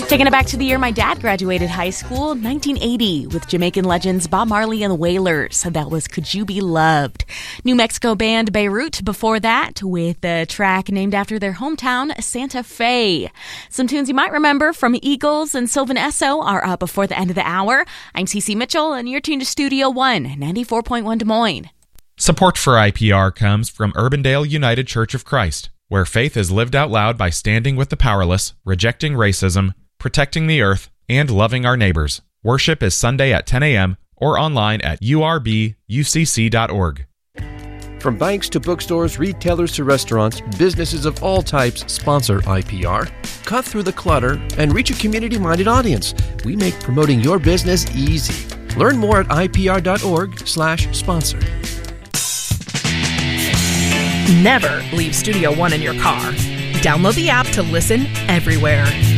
Taking it back to the year my dad graduated high school, 1980, with Jamaican legends Bob Marley and the Wailers. That was Could You Be Loved. New Mexico band Beirut before that, with a track named after their hometown, Santa Fe. Some tunes you might remember from Eagles and Sylvan Esso are up before the end of the hour. I'm Cece Mitchell, and you're tuned to Studio One, 94.1 Des Moines. Support for IPR comes from Urbandale United Church of Christ, where faith is lived out loud by standing with the powerless, rejecting racism, protecting the earth, and loving our neighbors. Worship is Sunday at 10 a.m. or online at urbucc.org. From banks to bookstores, retailers to restaurants, businesses of all types sponsor IPR. Cut through the clutter and reach a community-minded audience. We make promoting your business easy. Learn more at ipr.org/sponsor. Never leave Studio One in your car. Download the app to listen everywhere.